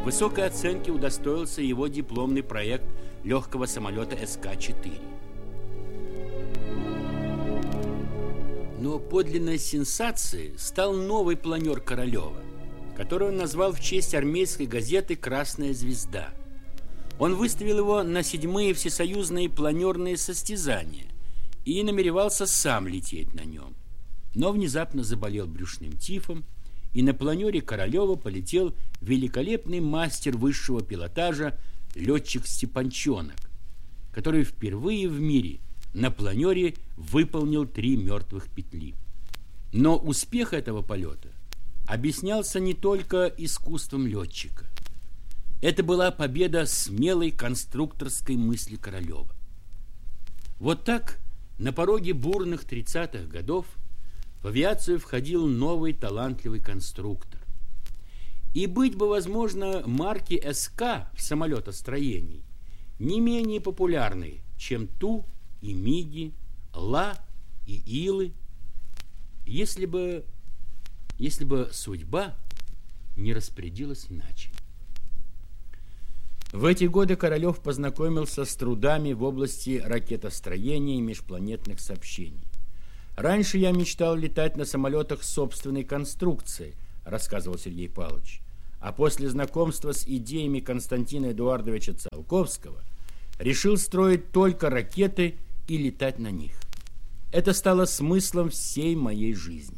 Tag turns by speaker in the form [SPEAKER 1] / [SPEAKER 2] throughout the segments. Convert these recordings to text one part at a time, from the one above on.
[SPEAKER 1] Высокой оценки удостоился его дипломный проект легкого самолета СК-4. Но подлинной сенсацией стал новый планер Королева, который он назвал в честь армейской газеты «Красная звезда». Он выставил его на 7-е всесоюзные планерные состязания и намеревался сам лететь на нем. Но внезапно заболел брюшным тифом, и на планере Королева полетел великолепный мастер высшего пилотажа летчик Степанчонок, который впервые в мире на планере выполнил 3 мертвых петли. Но успех этого полета объяснялся не только искусством летчика. Это была победа смелой конструкторской мысли Королева. Вот так на пороге бурных 30-х годов в авиацию входил новый талантливый конструктор. И быть бы, возможно, марки СК в самолетостроении не менее популярной, чем Ту и Миги, Ла и Илы, если бы судьба не распорядилась иначе. В эти годы Королев познакомился с трудами в области ракетостроения и межпланетных сообщений. «Раньше я мечтал летать на самолетах собственной конструкции», рассказывал Сергей Павлович. «А после знакомства с идеями Константина Эдуардовича Циолковского решил строить только ракеты и летать на них. Это стало смыслом всей моей жизни».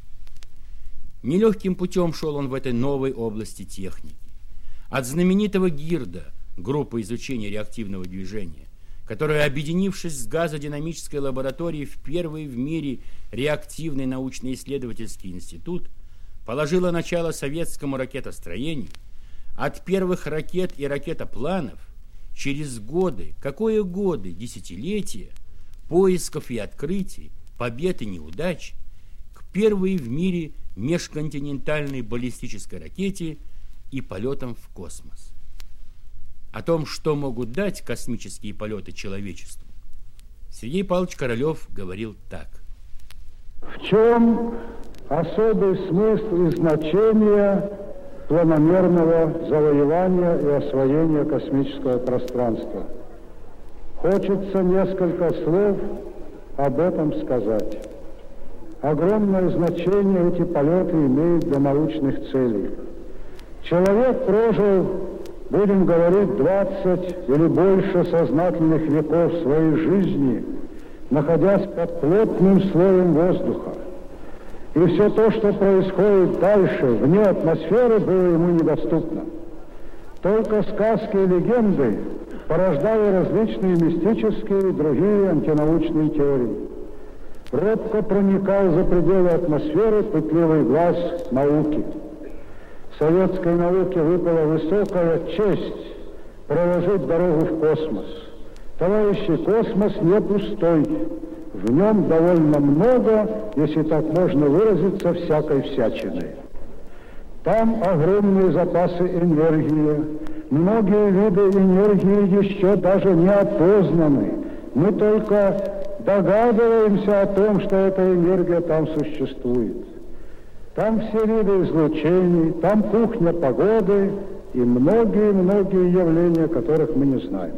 [SPEAKER 1] Нелегким путем шел он в этой новой области техники. От знаменитого ГИРДа, группы изучения реактивного движения, которая, объединившись с газодинамической лабораторией в первый в мире реактивный научно-исследовательский институт, положила начало советскому ракетостроению, от первых ракет и ракетопланов через годы, десятилетия, поисков и открытий, побед и неудач, к первой в мире межконтинентальной баллистической ракете и полетам в космос. О том, что могут дать космические полеты человечеству, Сергей Павлович Королев говорил так.
[SPEAKER 2] В чем особый смысл и значение планомерного завоевания и освоения космического пространства? Хочется несколько слов об этом сказать. Огромное значение эти полеты имеют для научных целей. Человек прожил, будем говорить, 20 или больше сознательных веков своей жизни, находясь под плотным слоем воздуха. И все то, что происходит дальше, вне атмосферы, было ему недоступно. Только сказки и легенды порождали различные мистические и другие антинаучные теории. Робко проникал за пределы атмосферы пытливый глаз науки. Советской науке выпала высокая честь проложить дорогу в космос. Товарищи, космос не пустой. В нем довольно много, если так можно выразиться, всякой всячины. Там огромные запасы энергии. Многие виды энергии еще даже не опознаны. Мы только догадываемся о том, что эта энергия там существует. Там все виды излучений, там кухня погоды и многие-многие явления, которых мы не знаем.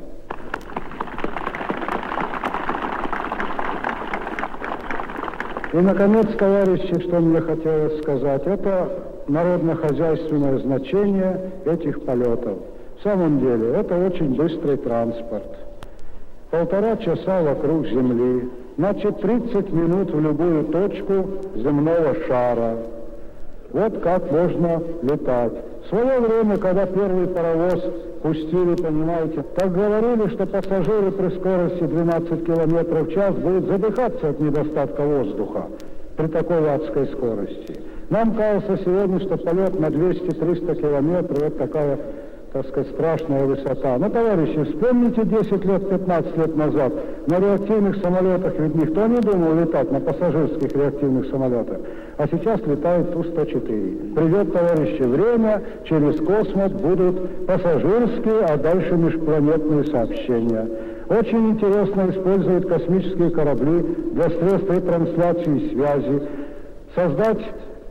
[SPEAKER 2] И, наконец, товарищи, что мне хотелось сказать, это народно-хозяйственное значение этих полетов. В самом деле, это очень быстрый транспорт. 1,5 часа вокруг Земли, значит, 30 минут в любую точку земного шара. Вот как можно летать. В свое время, когда первый паровоз пустили, понимаете, так говорили, что пассажиры при скорости 12 километров в час будут задыхаться от недостатка воздуха при такой адской скорости. Нам кажется сегодня, что полет на 200-300 километров – это такая, так сказать, страшная высота. Но, товарищи, вспомните 10 лет, 15 лет назад. На реактивных самолетах ведь никто не думал летать, на пассажирских реактивных самолетах. А сейчас летает Ту-104. Придет, товарищи, время, через космос будут пассажирские, а дальше межпланетные сообщения. Очень интересно использовать космические корабли для средств ретрансляции и связи. Создать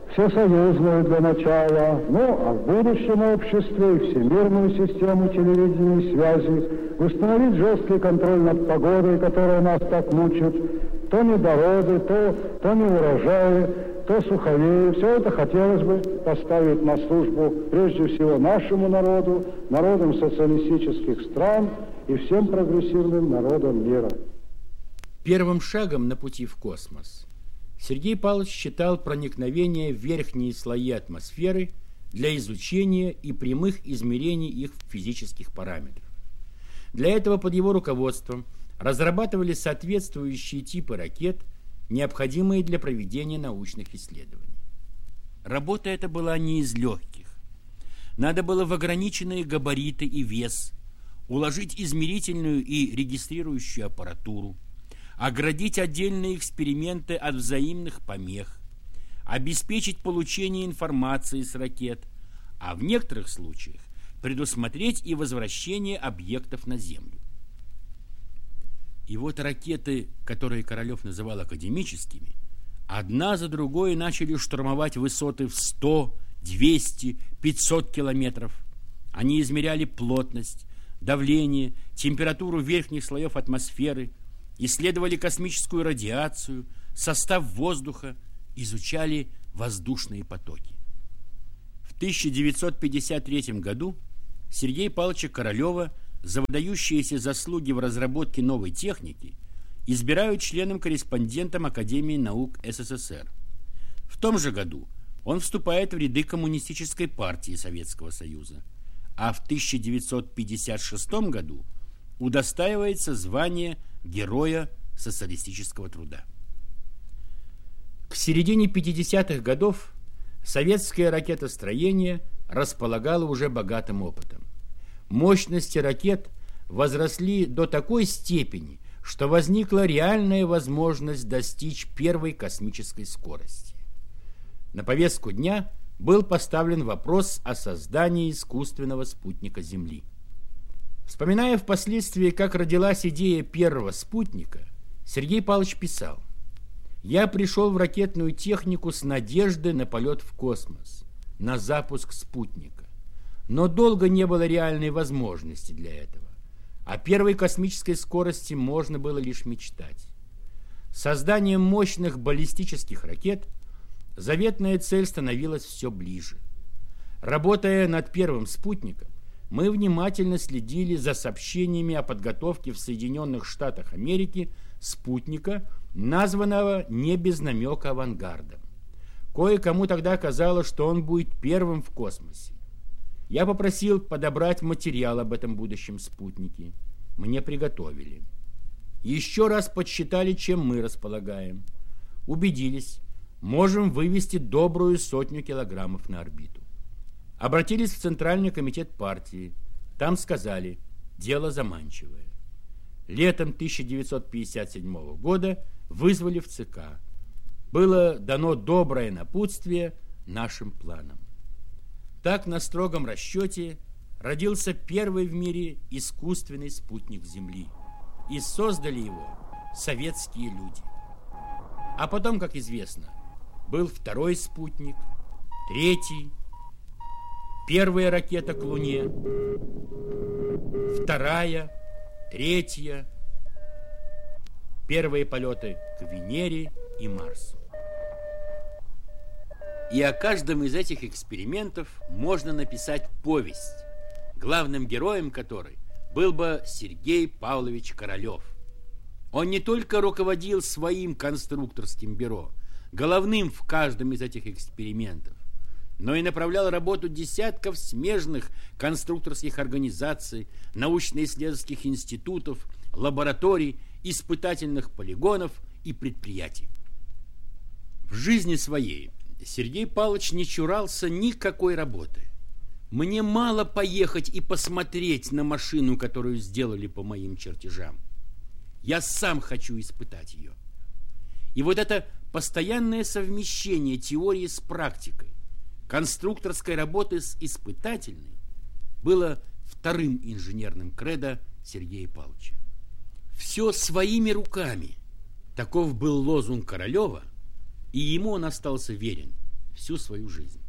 [SPEAKER 2] всесоюзную для начала, а в будущем обществе и всемирную систему телевидения и связи, установить жесткий контроль над погодой, которая нас так мучит, то недороды, то неурожаи, то суховеи. Все это хотелось бы поставить на службу прежде всего нашему народу, народам социалистических стран и всем прогрессивным народам мира.
[SPEAKER 1] Первым шагом на пути в космос Сергей Павлович считал проникновение в верхние слои атмосферы для изучения и прямых измерений их физических параметров. Для этого под его руководством разрабатывали соответствующие типы ракет, необходимые для проведения научных исследований. Работа эта была не из легких. Надо было в ограниченные габариты и вес уложить измерительную и регистрирующую аппаратуру, оградить отдельные эксперименты от взаимных помех, обеспечить получение информации с ракет, а в некоторых случаях предусмотреть и возвращение объектов на Землю. И вот ракеты, которые Королев называл академическими, одна за другой начали штурмовать высоты в 100, 200, 500 километров. Они измеряли плотность, давление, температуру верхних слоев атмосферы, исследовали космическую радиацию, состав воздуха, изучали воздушные потоки. В 1953 году Сергея Павловича Королева за выдающиеся заслуги в разработке новой техники избирают членом-корреспондентом Академии наук СССР. В том же году он вступает в ряды Коммунистической партии Советского Союза, а в 1956 году удостаивается звания Героя социалистического труда. К середине 50-х годов советское ракетостроение располагало уже богатым опытом. Мощности ракет возросли до такой степени, что возникла реальная возможность достичь первой космической скорости. На повестку дня был поставлен вопрос о создании искусственного спутника Земли. Вспоминая впоследствии, как родилась идея первого спутника, Сергей Павлович писал: «Я пришел в ракетную технику с надеждой на полет в космос, на запуск спутника. Но долго не было реальной возможности для этого. О первой космической скорости можно было лишь мечтать. Созданием мощных баллистических ракет заветная цель становилась все ближе. Работая над первым спутником, мы внимательно следили за сообщениями о подготовке в Соединенных Штатах Америки спутника, названного не без намека авангардом. Кое-кому тогда казалось, что он будет первым в космосе. Я попросил подобрать материал об этом будущем спутнике. Мне приготовили. Еще раз подсчитали, чем мы располагаем. Убедились, можем вывести добрую 100 килограммов на орбиту. Обратились в Центральный комитет партии. Там сказали: дело заманчивое. Летом 1957 года вызвали в ЦК. Было дано доброе напутствие нашим планам. Так на строгом расчете родился первый в мире искусственный спутник Земли. И создали его советские люди. А потом, как известно, был второй спутник, третий, первая ракета к Луне, вторая, третья, первые полеты к Венере и Марсу. И о каждом из этих экспериментов можно написать повесть, главным героем которой был бы Сергей Павлович Королев. Он не только руководил своим конструкторским бюро, головным в каждом из этих экспериментов, но и направлял работу десятков смежных конструкторских организаций, научно-исследовательских институтов, лабораторий, испытательных полигонов и предприятий. В жизни своей Сергей Павлович не чурался никакой работы. Мне мало поехать и посмотреть на машину, которую сделали по моим чертежам. Я сам хочу испытать ее. И вот это постоянное совмещение теории с практикой, конструкторской работы с испытательной, было вторым инженерным кредо Сергея Павловича. Все своими руками. Таков был лозунг Королева, и ему он остался верен всю свою жизнь.